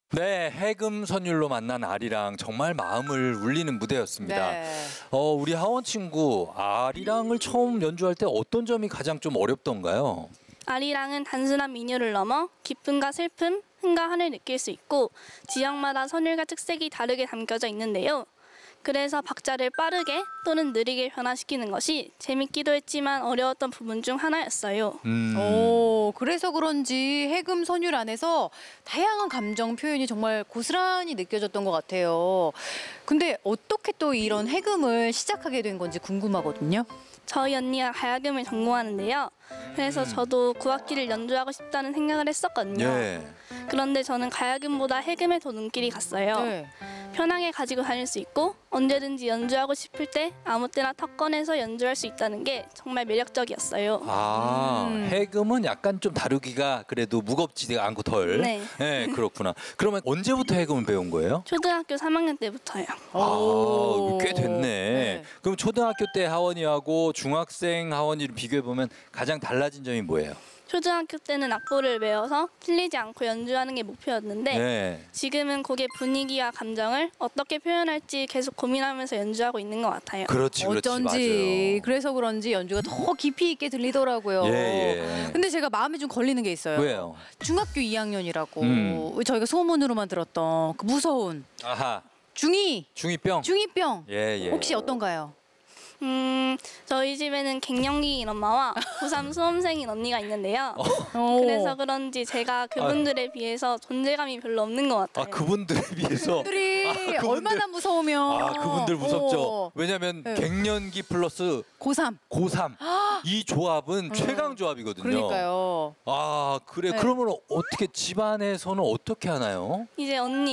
네, 해금 선율로 만난 아리랑 정말 마음을 울리는 무대였습니다. 네. 우리 하원 친구 아리랑을 처음 연주할 때 어떤 점이 가장 좀 어렵던가요? 아리랑은 단순한 민요를 넘어 기쁨과 슬픔, 흥과 한을 느낄 수 있고 지역마다 선율과 특색이 다르게 담겨져 있는데요. 그래서 박자를 빠르게 또는 느리게 변화시키는 것이 재밌기도 했지만 어려웠던 부분 중 하나였어요. 그래서 그런지 해금 선율 안에서 다양한 감정 표현이 정말 고스란히 느껴졌던 것 같아요. 근데 어떻게 또 이런 해금을 시작하게 된 건지 궁금하거든요. 저희 언니가 가야금을 전공하는데요. 그래서 저도 구악기를 연주하고 싶다는 생각을 했었거든요. 예. 그런데 저는 가야금보다 해금에 더 눈길이 갔어요. 네. 편하게 가지고 다닐 수 있고 언제든지 연주하고 싶을 때 아무 때나 턱 꺼내서 연주할 수 있다는 게 정말 매력적이었어요. 해금은 약간 좀 다루기가 그래도 무겁지 않고 덜. 네. 네, 그렇구나. 그러면 언제부터 해금을 배운 거예요? 초등학교 3학년 때부터요. 꽤 됐네. 네. 그럼 초등학교 때 하원이하고 중학생 하원이를 비교해 보면 가장 달라진 점이 뭐예요? 초등학교 때는 악보를 외워서 틀리지 않고 연주하는 게 목표였는데 네. 지금은 곡의 분위기와 감정을 어떻게 표현할지 계속 고민하면서 연주하고 있는 것 같아요. 그렇지, 어쩐지 맞아요. 그래서 그런지 연주가 더 깊이 있게 들리더라고요. 예. 근데 제가 마음에 좀 걸리는 게 있어요. 왜요? 중학교 2학년이라고 저희가 소문으로만 들었던 그 무서운 아하, 중2병 중이병. 예. 혹시 어떤가요? 저희 집에는 갱년기인 엄마와 고3 수험생인 언니가 있는데요. 그래서 그런지 제가 그분들에 비해서 존재감이 별로 없는 것 같아요. 그분들에 비해서 그분들이 그분들. 얼마나 무서우면 그분들 무섭죠. 왜냐면 네. 갱년기 플러스 고3 고3 이 조합은 최강 조합이거든요. 그러니까요. 그래. 네. 그러면 어떻게 집안에서는 어떻게 하나요? 이제 언니